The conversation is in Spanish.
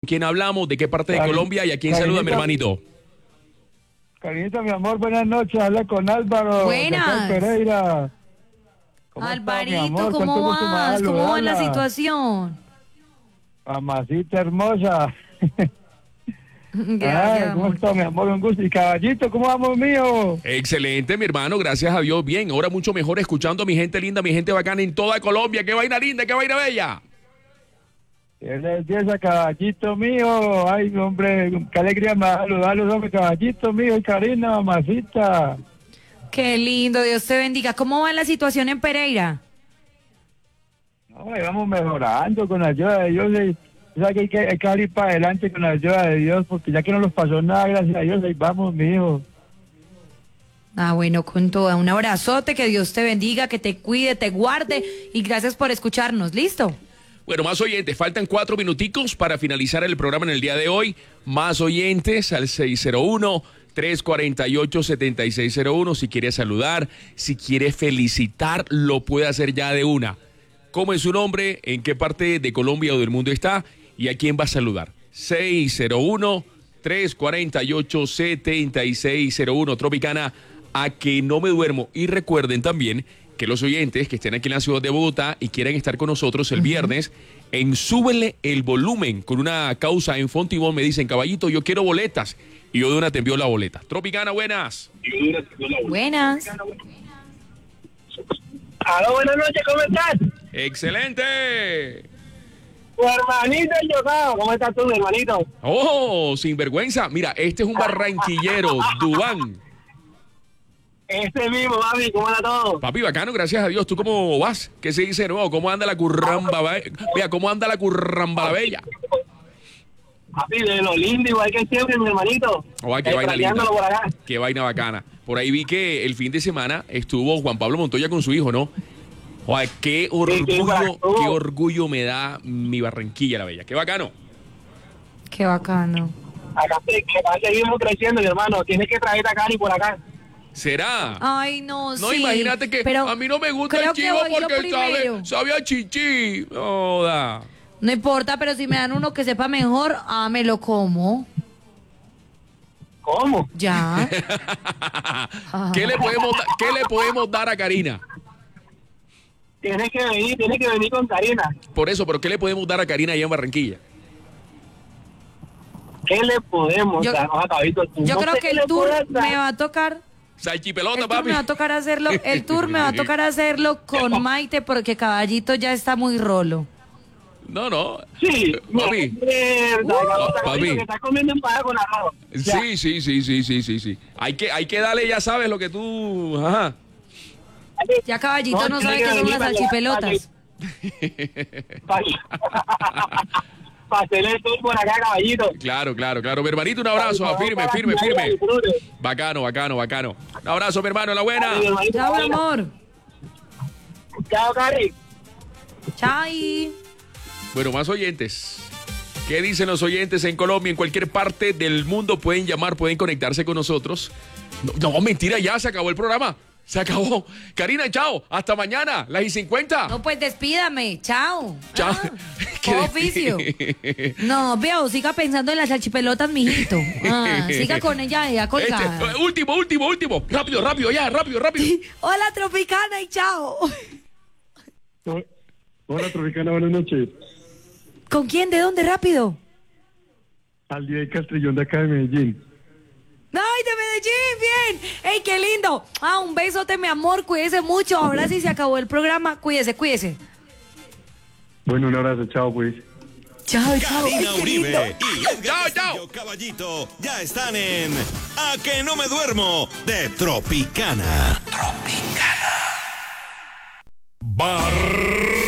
quién hablamos, de qué parte de Colombia y a quién saluda, mi hermanito. Carinita, mi amor, buenas noches. Habla con Álvaro. Buenas. De Pereira. Alvarito, ¿cómo vas? ¿Cómo va la situación? Mamacita hermosa. Gracias, ¿cómo amor. está, mi amor? Un gusto. Y caballito, ¿cómo vamos, mío? Excelente, mi hermano, gracias a Dios. Bien, ahora mucho mejor escuchando a mi gente linda, mi gente bacana en toda Colombia. ¡Qué vaina linda, qué vaina bella! Él es esa, caballito mío. Ay, hombre, qué alegría me da saludarlos, hombre, caballito mío. Y Karina, mamacita. Qué lindo, Dios te bendiga. ¿Cómo va la situación en Pereira? No, ahí vamos mejorando con la ayuda de Dios. O sea, que hay que ir para adelante con la ayuda de Dios, porque ya que no nos pasó nada, gracias a Dios, ahí vamos, mijo. Ah, bueno, con toda. Un abrazote, que Dios te bendiga, que te cuide, te guarde y gracias por escucharnos. ¿Listo? Bueno, más oyentes, faltan 4 minuticos para finalizar el programa en el día de hoy. Más oyentes al 601-348-7601. Si quiere saludar, si quiere felicitar, lo puede hacer ya de una. ¿Cómo es su nombre? ¿En qué parte de Colombia o del mundo está? ¿Y a quién va a saludar? 601-348-7601. Tropicana, a que no me duermo. Y recuerden también que los oyentes que estén aquí en la ciudad de Bogotá y quieran estar con nosotros el viernes, en Súbele el Volumen, con una causa en Fontibón, me dicen, caballito, yo quiero boletas. Y yo de una te envío la boleta. Tropicana, buenas. Buenas. Aló, buenas noches, ¿cómo estás? ¡Excelente! Tu hermanito el Yocao, ¿cómo estás tú, mi hermanito? ¡Oh, sin vergüenza! Mira, este es un barranquillero, Dubán. Ese mismo, papi, ¿cómo anda todo? Papi, bacano, gracias a Dios. ¿Tú cómo vas? ¿Qué se dice de nuevo? ¿Cómo anda la curramba? Mira, ¿cómo anda la curramba la bella? Papi, de lo lindo, igual que siempre, mi hermanito. Ay, qué vaina linda. Por acá. Qué vaina bacana. Por ahí vi que el fin de semana estuvo Juan Pablo Montoya con su hijo, ¿no? Ay, qué orgullo me da mi Barranquilla la bella. Qué bacano. Qué bacano. Acá seguimos creciendo, mi hermano. Tienes que traerte a Cari por acá. ¿Será? Ay, no, No, sí. imagínate que pero a mí no me gusta creo el que chivo voy yo porque primero. sabe a chichi. Joda. No importa, pero si me dan uno que sepa mejor, me lo como. ¿Cómo? Ya. ¿Qué le podemos dar a Karina? Tienes que venir con Karina. Por eso, pero ¿qué le podemos dar a Karina allá en Barranquilla? ¿Qué le podemos dar? Yo creo que el tour me va a tocar. Salchipelota, El tour papi. me va a tocar hacerlo. El tour me va a tocar hacerlo con Maite porque Caballito ya está muy rolo. No. Sí, Papi. Papi. Que estás comiendo empanada con arroz. Sí. Hay que darle, ya sabes lo que tú. Ajá. Ya Caballito no sabe qué son las salchipelotas. Para hacer el tour por acá, caballito. Claro. Mi hermanito, un abrazo. Firme. Bacano. Un abrazo, mi hermano, la buena. Chao, mi amor. Chao, Cari. Chai. Bueno, más oyentes. ¿Qué dicen los oyentes en Colombia? En cualquier parte del mundo pueden llamar, pueden conectarse con nosotros. No, mentira, ya se acabó el programa. Se acabó. Karina, chao. Hasta mañana, las 50. No, pues despídame. Chao. Chao. ¿Qué oficio? No, veo, siga pensando en las salchipelotas, mijito. Siga con ella, ya colgada. Último. Rápido, ya, rápido. Hola, Tropicana, y chao. Hola, Tropicana, buenas noches. ¿Con quién? ¿De dónde? Rápido. Al día de Castrillón de acá de Medellín. ¡Ay, de Medellín! ¡Bien! ¡Ey, qué lindo! Un besote, mi amor. Cuídese mucho. Ahora sí se acabó el programa. Cuídese. Bueno, un abrazo, chao, pues. Chao. Karina Ay, qué lindo. Uribe y Edgar Chao. Castillo Caballito ya están en A que no me duermo de Tropicana. Tropicana.